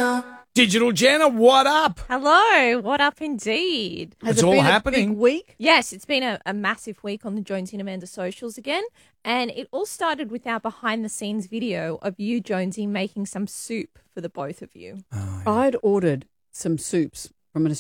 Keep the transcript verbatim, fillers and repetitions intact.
Jenna. Digital Jenna, what up? Hello, what up indeed? Has It's it all been happening. a big week? Yes, it's been a, a massive week on the Jonesy and Amanda socials again. And it all started with our behind the scenes video of you, Jonesy, making some soup for the both of you. I'd ordered some soups from an